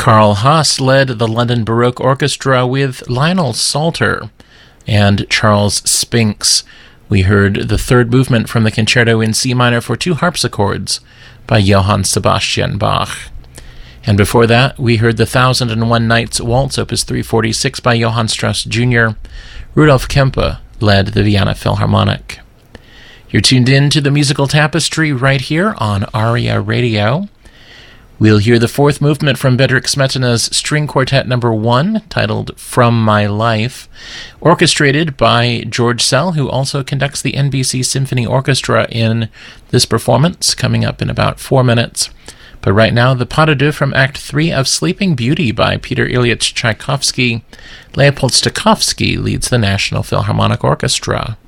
Carl Haas led the London Baroque Orchestra with Lionel Salter and Charles Spinks. We heard the third movement from the Concerto in C minor for two harpsichords by Johann Sebastian Bach. And before that, we heard the 1001 Nights Waltz, Opus 346 by Johann Strauss Jr. Rudolf Kempe led the Vienna Philharmonic. You're tuned in to the Musical Tapestry right here on ARIA Radio. We'll hear the fourth movement from Bedřich Smetana's String Quartet No. 1, titled From My Life, orchestrated by George Szell, who also conducts the NBC Symphony Orchestra in this performance, coming up in about 4 minutes. But right now, the pas de deux from Act 3 of Sleeping Beauty by Peter Ilyich Tchaikovsky. Leopold Stokowski leads the National Philharmonic Orchestra.